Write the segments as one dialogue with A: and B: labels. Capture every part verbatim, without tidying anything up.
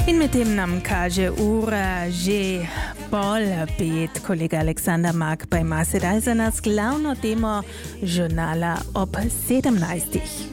A: In medtem nam kaže ura že pol pet. Kolega Aleksandar Mak pa ima sedaj za nas glavno temo žurnala ob sedemnajstih.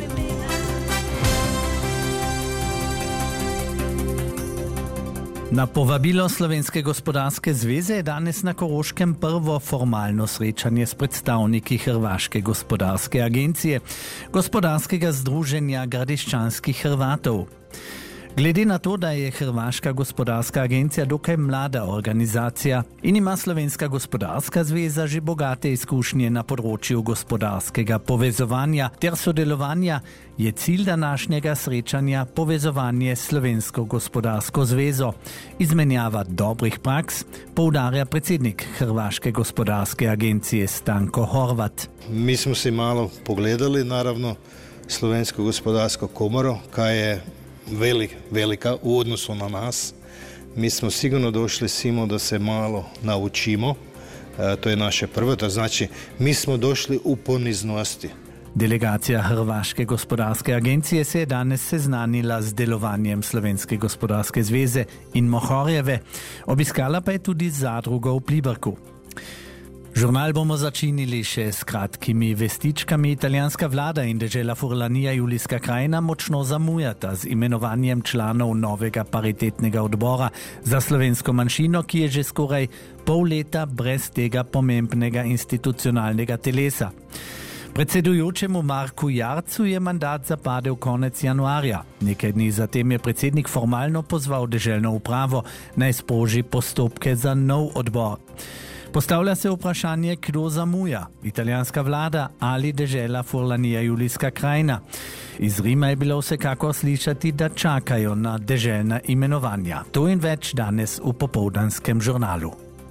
B: Na povabilo Slovenske gospodarske zveze je danes na Koroškem prvo formalno srečanje s predstavniki Hrvaške gospodarske agencije, gospodarskega združenja gradiščanskih Hrvatov. Glede na to, da je Hrvaška gospodarska agencija dokaj mlada organizacija in ima Slovenska gospodarska zveza že bogate izkušnje na področju gospodarskega povezovanja ter sodelovanja, je cilj današnjega srečanja povezovanje s Slovensko gospodarsko zvezo, izmenjava dobrih praks, poudarja predsednik Hrvaške gospodarske agencije Stanko Horvat.
C: Mi smo si malo pogledali, naravno, Slovensko gospodarsko komoro, kaj je Velik, velika u odnosu na nas. Mi smo sigurno došli simo da se malo naučimo. E, to je naše prvo, to znači mi smo došli u poniznosti.
B: Delegacija Hrvaške gospodarske agencije se je danes seznanila z delovanjem Slovenske gospodarske zveze in Mohorjeve. Obiskala pa je tudi zadrugo v Pliberku. Žurnal bomo začinili še s kratkimi vestičkami. Italijanska vlada in dežela Furlanija Julijska krajina močno zamujata z imenovanjem članov novega paritetnega odbora za slovensko manjšino, ki je že skoraj pol leta brez tega pomembnega institucionalnega telesa. Predsedujočemu Marku Jarcu je mandat zapadel konec januarja. Nekaj dni zatem je predsednik formalno pozval deželno upravo, naj sproži postopke za nov odbor. Postavlja se vprašanje, kdo zamuja, italijanska vlada ali dežela Furlanija Julijska krajina. Iz Rima je bilo vsekako slišati, da čakajo na deželna imenovanja. To in več danes v popoldanskem žurnalu.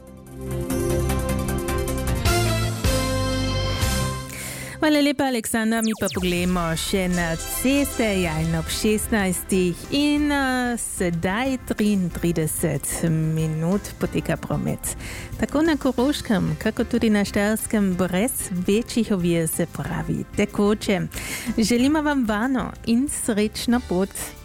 A: Hvala lepa, Aleksandar. Mi pa pogledamo še na ceste, jajno ob šestnajstih in uh, sedaj triintrideset minut poteka promet. Tako na Koroškem, kako tudi na Štajerskem, brez večjih ovir, se pravi tekoče. Želimo vam varno in srečno pot.